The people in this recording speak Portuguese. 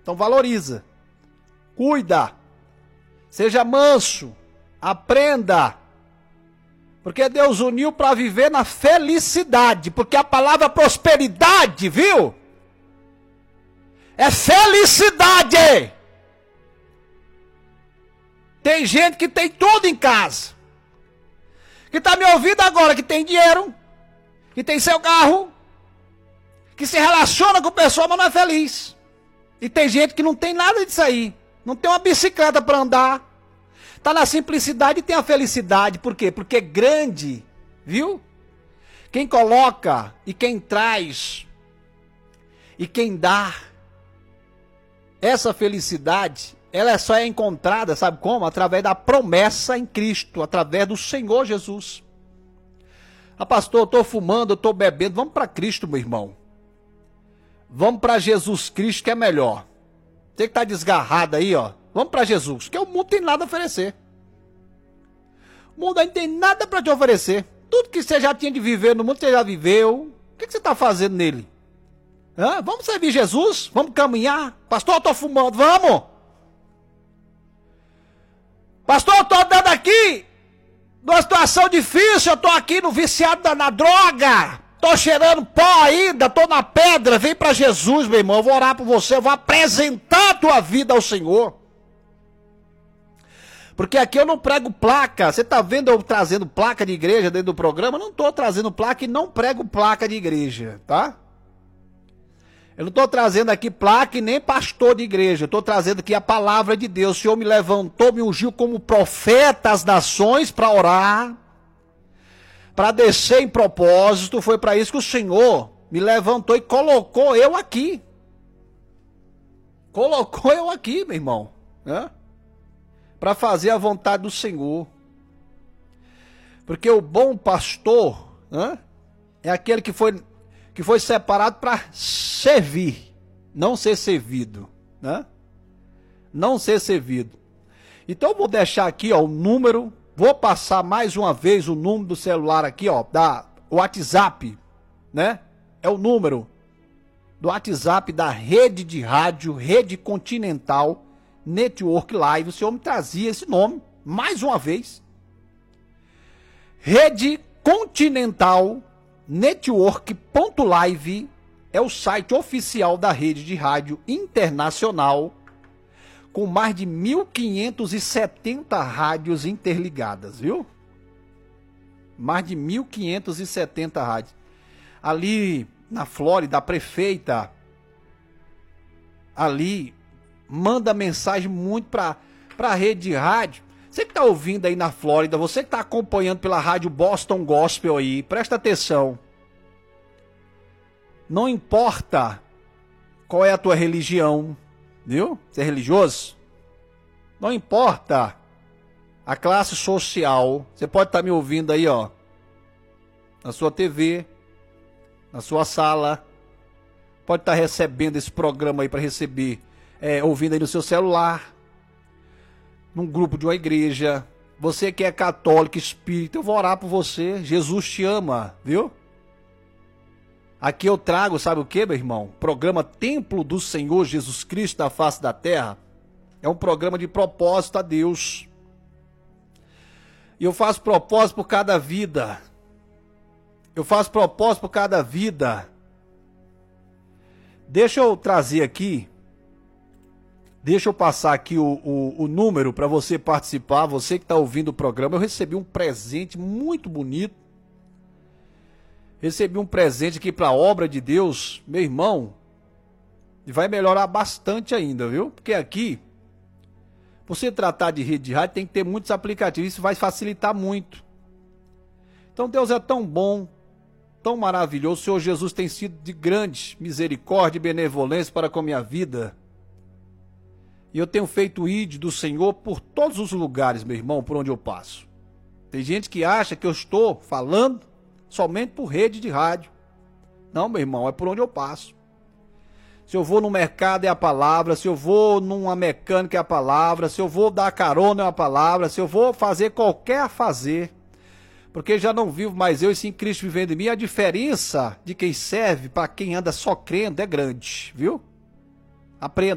Então valoriza, cuida, seja manso, aprenda. Porque Deus uniu para viver na felicidade. Porque a palavra prosperidade, viu? É felicidade. Tem gente que tem tudo em casa. Que está me ouvindo agora, que tem dinheiro, que tem seu carro, que se relaciona com pessoa, mas não é feliz. E tem gente que não tem nada disso aí. Não tem uma bicicleta para andar. Está na simplicidade e tem a felicidade. Por quê? Porque é grande, viu? Quem coloca e quem traz e quem dá essa felicidade, ela só é encontrada, sabe como? Através da promessa em Cristo, através do Senhor Jesus. Ah, pastor, eu estou fumando, eu estou bebendo. Vamos para Cristo, meu irmão. Vamos para Jesus Cristo, que é melhor. Você que está desgarrado aí, ó. Vamos para Jesus, porque o mundo tem nada a oferecer. O mundo ainda tem nada para te oferecer. Tudo que você já tinha de viver no mundo, você já viveu. O que você está fazendo nele? Hã? Vamos servir Jesus? Vamos caminhar? Pastor, eu estou fumando, vamos! Pastor, eu estou andando aqui numa situação difícil, eu estou aqui no viciado na droga. Tô cheirando pó ainda, tô na pedra. Vem para Jesus, meu irmão. Eu vou orar por você, eu vou apresentar a tua vida ao Senhor. Porque aqui eu não prego placa. Você tá vendo eu trazendo placa de igreja dentro do programa? Eu não tô trazendo placa e não prego placa de igreja, tá? Eu não tô trazendo aqui placa e nem pastor de igreja. Eu tô trazendo aqui a palavra de Deus. O Senhor me levantou, me ungiu como profeta às nações para orar, para descer em propósito. Foi para isso que o Senhor me levantou e colocou eu aqui. Colocou eu aqui, meu irmão. Né? Para fazer a vontade do Senhor. Porque o bom pastor, né, é aquele que foi separado para servir. Não ser servido. Né? Não ser servido. Então eu vou deixar aqui ó, o número. Vou passar mais uma vez o número do celular aqui, ó, da WhatsApp, né? É o número do WhatsApp da Rede de Rádio, Rede Continental Network Live. O senhor me trazia esse nome, mais uma vez. Rede Continental Network.live é o site oficial da Rede de Rádio Internacional, com mais de 1.570 rádios interligadas, viu? Mais de 1.570 rádios. Ali na Flórida, a prefeita ali manda mensagem muito para a rede de rádio. Você que está ouvindo aí na Flórida, você que está acompanhando pela rádio Boston Gospel aí, presta atenção. Não importa qual é a tua religião, viu? Você é religioso? Não importa a classe social. Você pode estar me ouvindo aí, ó, na sua TV, na sua sala. Pode estar recebendo esse programa aí para receber, ouvindo aí no seu celular, num grupo de uma igreja. Você que é católico, espírita, eu vou orar por você. Jesus te ama, viu? Aqui eu trago, sabe o que, meu irmão? Programa Templo do Senhor Jesus Cristo da face da terra. É um programa de propósito a Deus. E eu faço propósito por cada vida. Eu faço propósito por cada vida. Deixa eu trazer aqui. Deixa eu passar aqui o número para você participar. Você que está ouvindo o programa. Eu recebi um presente muito bonito. Recebi um presente aqui para a obra de Deus, meu irmão, e vai melhorar bastante ainda, viu? Porque aqui, você tratar de rede de rádio, tem que ter muitos aplicativos, isso vai facilitar muito. Então Deus é tão bom, tão maravilhoso, o Senhor Jesus tem sido de grande misericórdia e benevolência para com a minha vida. E eu tenho feito o ID do Senhor por todos os lugares, meu irmão, por onde eu passo. Tem gente que acha que eu estou falando somente por rede de rádio. Não, meu irmão, é por onde eu passo. Se eu vou no mercado é a palavra, se eu vou numa mecânica é a palavra, se eu vou dar carona é a palavra, se eu vou fazer qualquer fazer, porque já não vivo mais eu e sim Cristo vivendo em mim. A diferença de quem serve para quem anda só crendo é grande, viu? Aprenda.